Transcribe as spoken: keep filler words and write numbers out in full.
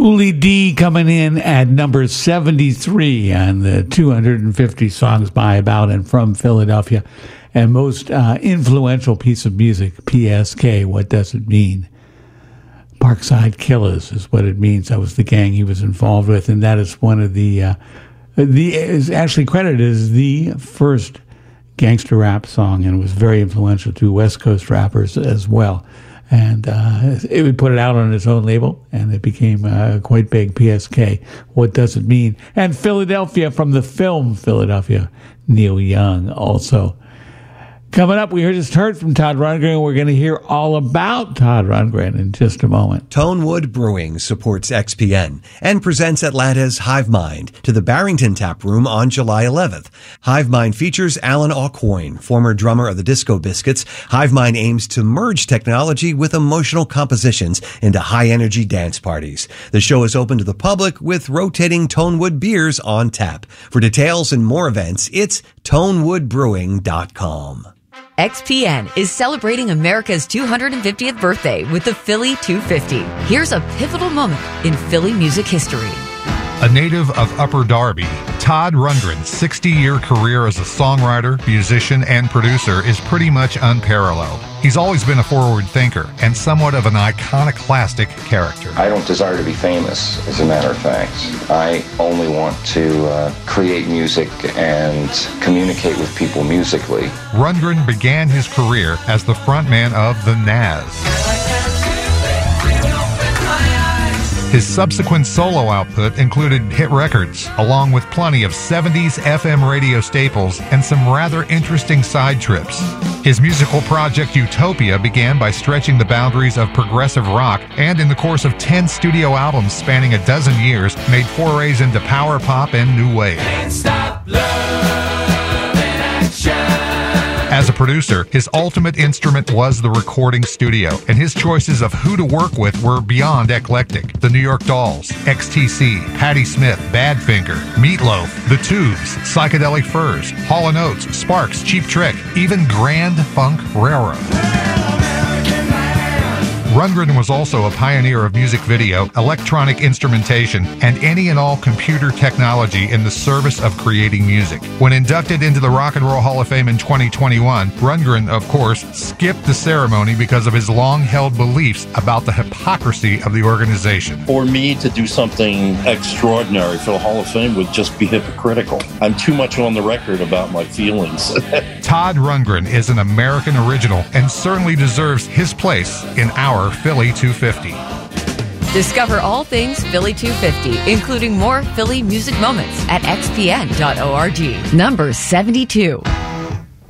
Uli D coming in at number seventy-three on the two hundred fifty songs by, about, and from Philadelphia. And most uh, influential piece of music, P S K, what does it mean? Parkside Killers is what it means. That was the gang he was involved with, and that is one of the, uh, the is actually credited as the first gangster rap song, and it was very influential to West Coast rappers as well. And uh, it would put it out on its own label, and it became uh, quite big. P S K, what does it mean? And Philadelphia, from the film Philadelphia, Neil Young also. Coming up, we just heard from Todd Rundgren. We're going to hear all about Todd Rundgren in just a moment. Tonewood Brewing supports X P N and presents Atlanta's Hive Mind to the Barrington Tap Room on July eleventh. Hive Mind features Alan Aucoin, former drummer of the Disco Biscuits. Hive Mind aims to merge technology with emotional compositions into high-energy dance parties. The show is open to the public with rotating Tonewood beers on tap. For details and more events, it's tonewood brewing dot com. X P N is celebrating America's two hundred fiftieth birthday with the Philly two fifty. Here's a pivotal moment in Philly music history. A native of Upper Darby, Todd Rundgren's sixty-year career as a songwriter, musician, and producer is pretty much unparalleled. He's always been a forward thinker and somewhat of an iconoclastic character. I don't desire to be famous, as a matter of fact. I only want to uh, create music and communicate with people musically. Rundgren began his career as the frontman of the Nazz. His subsequent solo output included hit records, along with plenty of seventies F M radio staples and some rather interesting side trips. His musical project Utopia began by stretching the boundaries of progressive rock, and in the course of ten studio albums spanning a dozen years, made forays into power pop and new wave. Can't stop love in action. As a producer, his ultimate instrument was the recording studio, and his choices of who to work with were beyond eclectic. The New York Dolls, X T C, Patti Smith, Badfinger, Meatloaf, The Tubes, Psychedelic Furs, Hall and Oates, Sparks, Cheap Trick, even Grand Funk Railroad. Rundgren was also a pioneer of music video, electronic instrumentation, and any and all computer technology in the service of creating music. When inducted into the Rock and Roll Hall of Fame in twenty twenty-one, Rundgren, of course, skipped the ceremony because of his long-held beliefs about the hypocrisy of the organization. For me to do something extraordinary for the Hall of Fame would just be hypocritical. I'm too much on the record about my feelings. Todd Rundgren is an American original and certainly deserves his place in our Philly two fifty. Discover all things Philly two fifty, including more Philly music moments at x p n dot org. Number seventy-two.